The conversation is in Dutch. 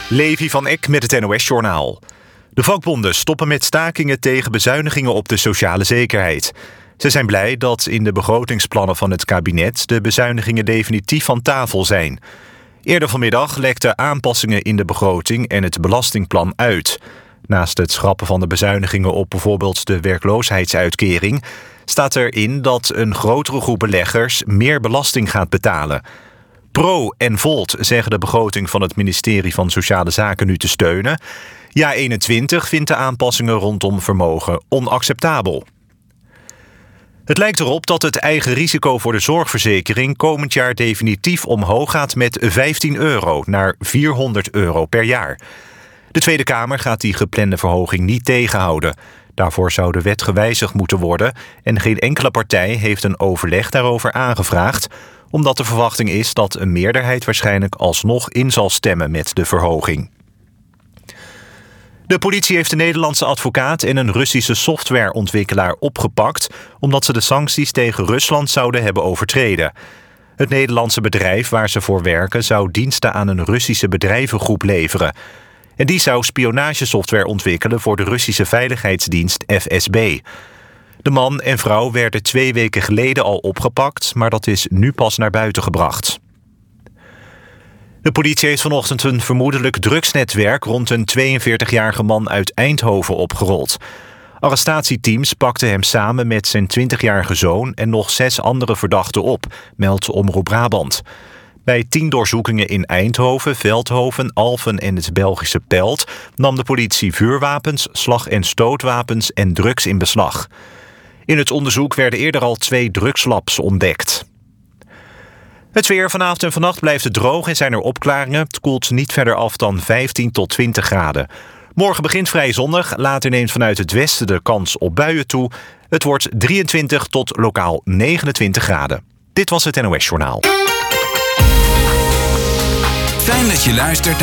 Levi van Eck met het NOS-journaal. De vakbonden stoppen met stakingen tegen bezuinigingen op de sociale zekerheid. Ze zijn blij dat in de begrotingsplannen van het kabinet de bezuinigingen definitief van tafel zijn. Eerder vanmiddag lekten aanpassingen in de begroting en het belastingplan uit. Naast het schrappen van de bezuinigingen op bijvoorbeeld de werkloosheidsuitkering staat erin dat een grotere groep beleggers meer belasting gaat betalen. Pro en Volt zeggen de begroting van het ministerie van Sociale Zaken nu te steunen. Ja21 vindt de aanpassingen rondom vermogen onacceptabel. Het lijkt erop dat het eigen risico voor de zorgverzekering komend jaar definitief omhoog gaat met €15 naar €400 per jaar. De Tweede Kamer gaat die geplande verhoging niet tegenhouden. Daarvoor zou de wet gewijzigd moeten worden en geen enkele partij heeft een overleg daarover aangevraagd, omdat de verwachting is dat een meerderheid waarschijnlijk alsnog in zal stemmen met de verhoging. De politie heeft een Nederlandse advocaat en een Russische softwareontwikkelaar opgepakt omdat ze de sancties tegen Rusland zouden hebben overtreden. Het Nederlandse bedrijf waar ze voor werken zou diensten aan een Russische bedrijvengroep leveren. En die zou spionagesoftware ontwikkelen voor de Russische veiligheidsdienst FSB. De man en vrouw werden 2 weken geleden al opgepakt, maar dat is nu pas naar buiten gebracht. De politie heeft vanochtend een vermoedelijk drugsnetwerk rond een 42-jarige man uit Eindhoven opgerold. Arrestatieteams pakten hem samen met zijn 20-jarige zoon en nog 6 andere verdachten op, meldt Omroep Brabant. Bij 10 doorzoekingen in Eindhoven, Veldhoven, Alphen en het Belgische Pelt nam de politie vuurwapens, slag- en stootwapens en drugs in beslag. In het onderzoek werden eerder al 2 drugslabs ontdekt. Het weer vanavond en vannacht blijft het droog en zijn er opklaringen. Het koelt niet verder af dan 15 tot 20 graden. Morgen begint vrij zonnig, later neemt vanuit het westen de kans op buien toe. Het wordt 23 tot lokaal 29 graden. Dit was het NOS Journaal. Fijn dat je luistert naar